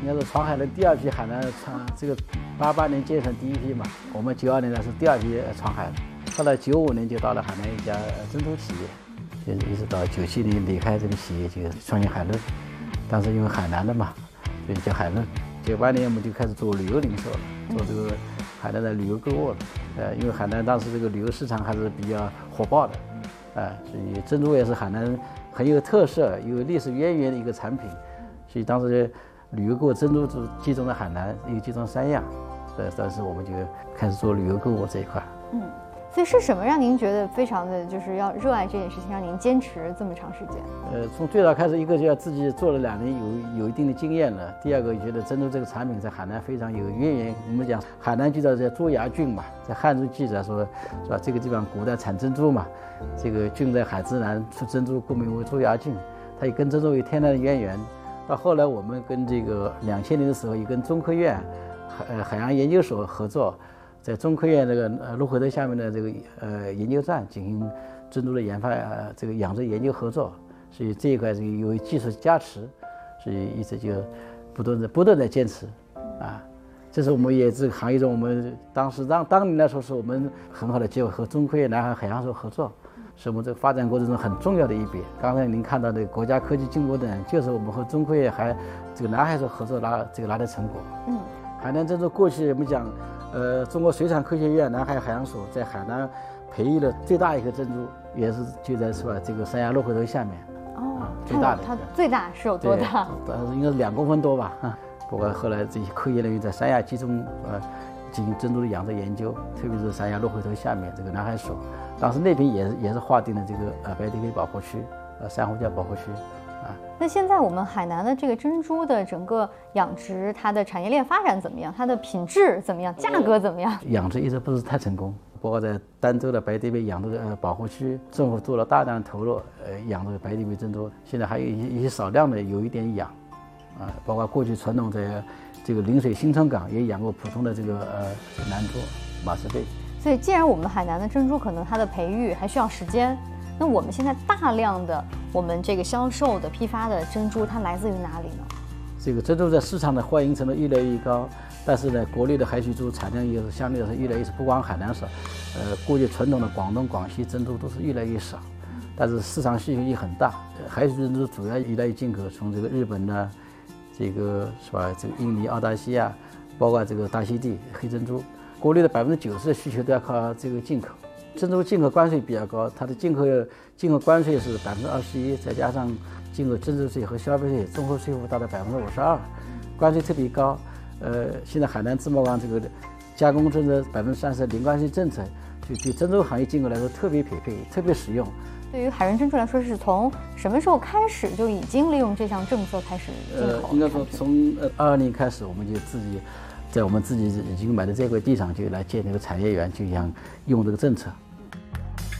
应该是闯海的第二批海南这个88年建成第一批嘛，我们92年呢是第二批闯海的，后来95年就到了海南一家珍珠企业，就是一直到97年离开这个企业就创新海润，当时因为海南的嘛，所以叫海润。98年我们就开始做旅游零售了，做这个海南的旅游购物了。因为海南当时这个旅游市场还是比较火爆的，所以珍珠也是海南很有特色、有历史渊源的一个产品，所以当时旅游购物珍珠就集中在海南，又集中三亚，当时我们就开始做旅游购物这一块。 所以是什么让您觉得非常的就是要热爱这件事情，让您坚持这么长时间？ 从最早开始，一个就要自己做了2年，有一定的经验了。第二个觉得珍珠这个产品在海南非常有渊源。我们讲海南就在朱崖郡嘛，在汉书记载说，是吧？这个地方古代产珍珠嘛，这个郡在海之南，出珍珠，故名为朱崖郡。它也跟珍珠有天然的渊源。到后来我们跟这个2000年的时候，也跟中科院海洋研究所合作。在中科院这个鹿回头下面的这个研究站进行珍珠的研发这个养殖研究合作，所以这一块是由于技术加持，所以一直就不断的坚持这是我们也这个行业中我们当年来说是我们很好的机会，和中科院南海海洋所合作，是我们这个发展过程中很重要的一笔。刚才您看到的国家科技进步等，就是我们和中科院这个南海所合作拿的成果。海南珍珠过去我们讲。中国水产科学院南海海洋所在海南培育了最大一颗珍珠，也是就在是吧这个三亚鹿回头下面。最大的。 它最大是有多大？ 应该是2公分多吧。不过后来这些科研人员在三亚集中进行珍珠的养殖研究，特别是三亚鹿回头下面这个南海所，当时那边也是划定了这个白堤保护区，珊瑚礁保护区。 那现在我们海南的这个珍珠的整个养殖，它的产业链发展怎么样？它的品质怎么样？价格怎么样？ 养殖一直不是太成功，包括在儋州的白堤贝养殖保护区，政府做了大量的投入，养殖白堤贝珍珠。现在还有一些少量的有一点养，包括过去传统在这个陵水新村港也养过普通的这个南珠、马斯贝。 所以，既然我们海南的珍珠可能它的培育还需要时间。那我们现在大量的我们这个销售的批发的珍珠，它来自于哪里呢？ 这个珍珠在市场的欢迎程度越来越高，但是呢，国内的海水珠产量也是相对来说越来越少，不光海南少，过去传统的广东、广西珍珠都是越来越少，但是市场需求也很大。海水珍珠主要依赖于进口，从这个日本呢，这个是吧？这个印尼、澳大西亚，包括这个大溪地黑珍珠，国内的90%的需求都要靠这个进口。珍珠进口关税比较高，它的进口关税是21%，再加上进口增值税和消费税综合税负达到52%，关税特别高。现在海南自贸港这个加工珍珠30%零关税政策，就对珍珠行业进口来说特别匹配，特别实用。 对于海润珍珠来说，是从什么时候开始就已经利用这项政策开始进口？ 应该说从22年开始，我们就自己在我们自己已经买的这块地上就来建这个产业园，就想用这个政策。